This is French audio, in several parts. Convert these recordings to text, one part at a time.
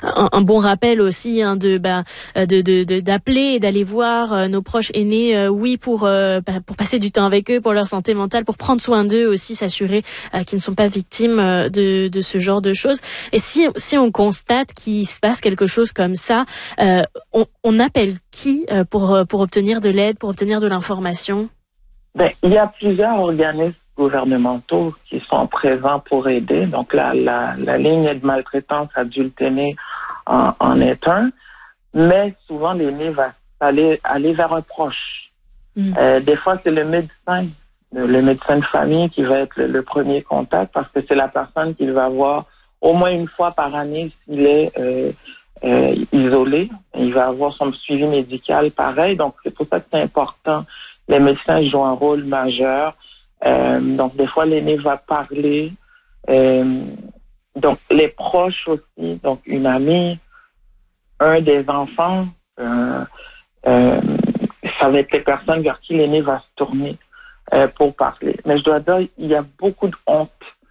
un bon rappel aussi d'appeler et d'aller voir nos proches aînés, pour passer du temps avec eux, pour leur santé mentale, pour prendre soin d'eux aussi, s'assurer qu'ils ne sont pas victimes de ce genre de choses. Et si on constate qu'il se passe quelque chose comme ça, on appelle qui pour obtenir de l'aide, pour obtenir de l'information? Il y a plusieurs organismes gouvernementaux qui sont présents pour aider. Donc la ligne de maltraitance adulte-aîné en est un, mais souvent l'aîné va aller vers un proche. Des fois, c'est le médecin de famille qui va être le premier contact parce que c'est la personne qu'il va voir au moins une fois par année s'il est isolé. Il va avoir son suivi médical pareil. Donc, c'est pour ça que c'est important. Les médecins jouent un rôle majeur. Donc, des fois, l'aîné va parler. Donc, les proches aussi. Donc, une amie, un des enfants, ça va être les personnes vers qui l'aîné va se tourner pour parler. Mais je dois dire, il y a beaucoup de honte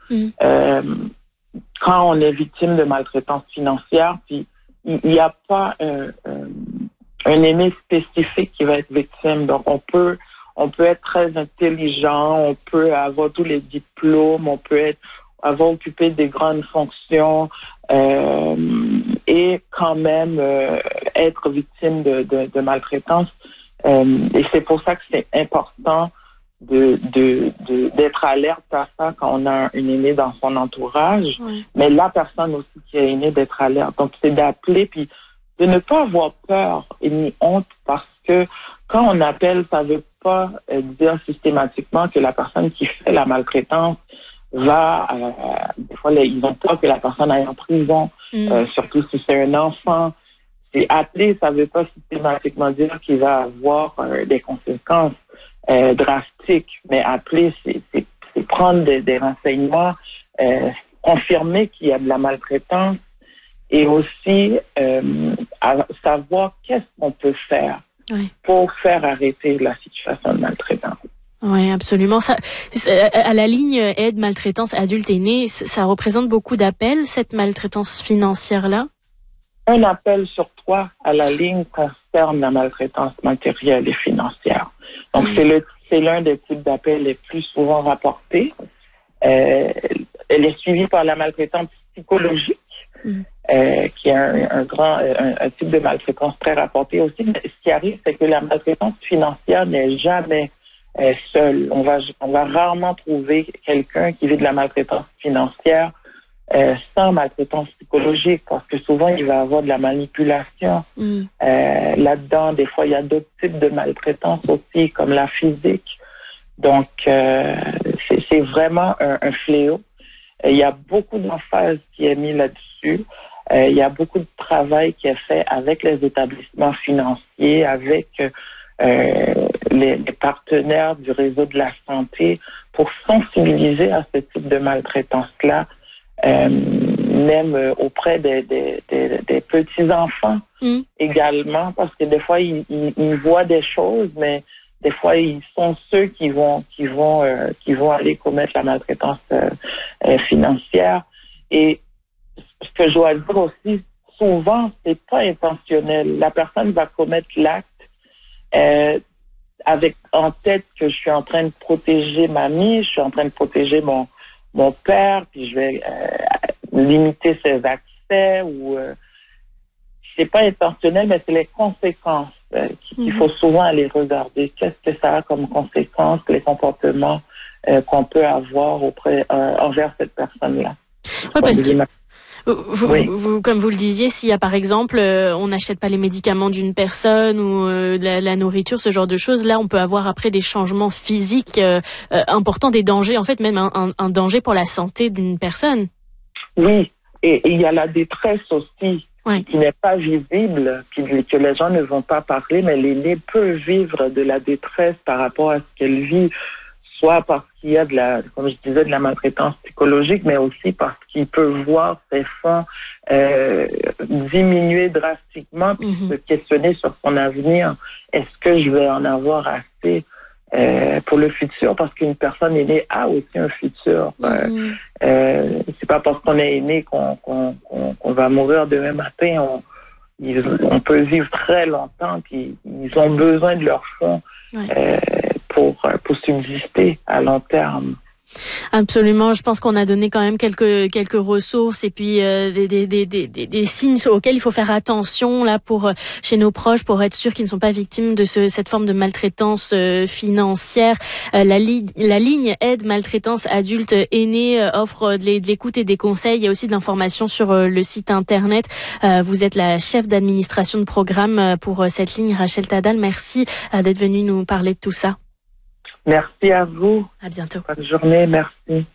quand on est victime de maltraitance financière. Puis, il n'y a pas un aîné spécifique qui va être victime. Donc, on peut être très intelligent, on peut avoir tous les diplômes, on peut avoir occupé des grandes fonctions et quand même être victime de maltraitance. Et c'est pour ça que c'est important d'être alerte à ça quand on a une aînée dans son entourage, mais la personne aussi qui est aînée d'être alerte. Donc, c'est d'appeler puis de ne pas avoir peur et ni honte parce que quand on appelle, ça veut pas dire systématiquement que la personne qui fait la maltraitance va, des fois, ils ont peur que la personne aille en prison, surtout si c'est un enfant. C'est appeler, ça veut pas systématiquement dire qu'il va avoir des conséquences drastiques, mais appeler, c'est prendre des renseignements, confirmer qu'il y a de la maltraitance et aussi savoir qu'est-ce qu'on peut faire pour faire arrêter la situation de maltraitance. Oui, absolument. Ça, à la ligne aide maltraitance adulte aîné, ça représente beaucoup d'appels, cette maltraitance financière-là? Un appel sur 3 à la ligne concerne la maltraitance matérielle et financière. Donc, c'est l'un des types d'appels les plus souvent rapportés. Elle est suivie par la maltraitance psychologique, qui est un type de maltraitance très rapporté aussi. Mais ce qui arrive, c'est que la maltraitance financière n'est jamais seule. On va rarement trouver quelqu'un qui vit de la maltraitance financière sans maltraitance psychologique, parce que souvent il va avoir de la manipulation là-dedans. Des fois, il y a d'autres types de maltraitance aussi, comme la physique. Donc, c'est vraiment un fléau. Il y a beaucoup d'emphase qui est mis là-dessus. Il y a beaucoup de travail qui est fait avec les établissements financiers, avec les partenaires du réseau de la santé pour sensibiliser à ce type de maltraitance-là, même auprès des petits-enfants également, parce que des fois, ils voient des choses, mais des fois, ils sont ceux qui vont aller commettre la maltraitance financière. Et ce que je dois dire aussi, souvent, c'est pas intentionnel. La personne va commettre l'acte avec en tête que je suis en train de protéger mamie, je suis en train de protéger mon père, puis je vais limiter ses accès ou c'est pas intentionnel, mais c'est les conséquences qu'il faut souvent aller regarder. Qu'est-ce que ça a comme conséquences, les comportements qu'on peut avoir envers cette personne-là. Oui, parce que vous, comme vous le disiez, s'il y a par exemple, on n'achète pas les médicaments d'une personne ou la nourriture, ce genre de choses, là on peut avoir après des changements physiques importants, des dangers, en fait même un danger pour la santé d'une personne. Oui, et il y a la détresse aussi qui n'est pas visible, que les gens ne vont pas parler, mais l'aîné peut vivre de la détresse par rapport à ce qu'elle vit, soit parce qu'il y a comme je disais, de la maltraitance psychologique, mais aussi parce qu'il peut voir ses fonds diminuer drastiquement, puis se questionner sur son avenir. Est-ce que je vais en avoir assez pour le futur, parce qu'une personne aînée a aussi un futur. C'est pas parce qu'on est aîné qu'on va mourir demain matin. On peut vivre très longtemps, puis ils ont besoin de leurs fonds pour subsister à long terme. Absolument, je pense qu'on a donné quand même quelques ressources et puis des signes auxquels il faut faire attention là pour chez nos proches pour être sûr qu'ils ne sont pas victimes de cette forme de maltraitance financière. La ligne aide maltraitance adulte aîné offre de l'écoute et des conseils. Il y a aussi de l'information sur le site internet. Vous êtes la chef d'administration de programme pour cette ligne, Rachel Tadal. Merci d'être venue nous parler de tout ça. Merci à vous. À bientôt. Bonne journée, merci.